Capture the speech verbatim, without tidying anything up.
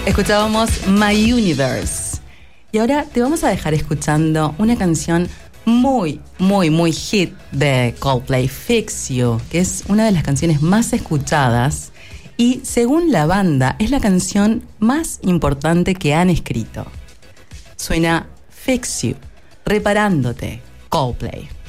Escuchábamos My Universe. Y ahora te vamos a dejar escuchando una canción muy, muy, muy hit de Coldplay, Fix You, que es una de las canciones más escuchadas y, según la banda, es la canción más importante que han escrito. Suena Fix You, reparándote, Coldplay.